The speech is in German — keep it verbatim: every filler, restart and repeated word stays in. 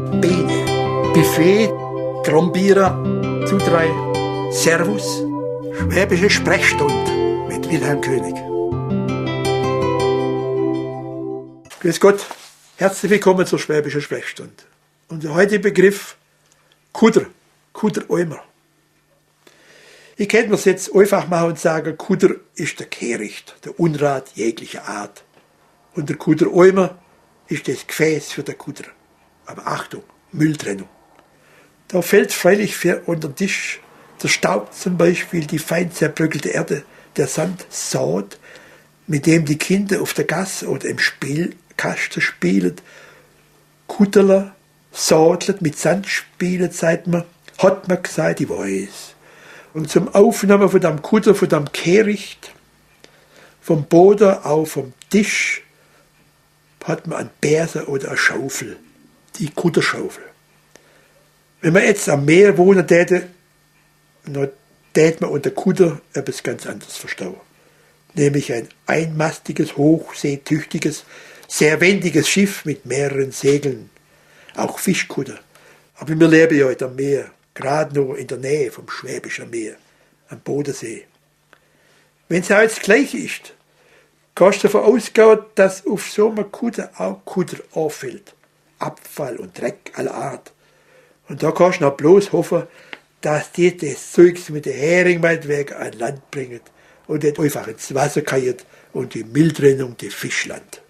Bene, Buffet, Trombierer, Zudrei, Servus, Schwäbische Sprechstunde mit Wilhelm König. Grüß Gott, herzlich willkommen zur Schwäbischen Sprechstunde. Unser heutiger Begriff Kuder, Kuder-Eimer. Ich könnte mir es jetzt einfach machen und sagen, Kuder ist der Kehricht, der Unrat jeglicher Art. Und der Kuder-Eimer ist das Gefäß für den Kuder. Aber Achtung, Mülltrennung. Da fällt freilich für unter den Tisch der Staub zum Beispiel, die fein zerbröckelte Erde, der Sand, Saat, mit dem die Kinder auf der Gasse oder im Spielkasten spielen. Kuderler, Sadler mit Sand spielen, sagt man, hat man gesagt, ich weiß. Und zum Aufnehmen von dem Kuder, von dem Kehricht, vom Boden, auch vom Tisch, hat man einen Bärse oder eine Schaufel, die Kuderschaufel. Wenn man jetzt am Meer wohnen täte, dann täte man unter Kuder etwas ganz anderes verstehen. Nämlich ein einmastiges, hochseetüchtiges, sehr wendiges Schiff mit mehreren Segeln. Auch Fischkuder. Aber wir leben ja heute am Meer, gerade noch in der Nähe vom Schwäbischen Meer, am Bodensee. Wenn es auch jetzt gleich ist, kannst du davon ausgehen, dass auf so einem Kuder auch Kuder anfällt. Abfall und Dreck aller Art. Und da kannst du noch bloß hoffen, dass die das Zeugs mit der Hering meinetwegen an Land bringen und nicht einfach ins Wasser kallt und die Mülltrennung die Fischland.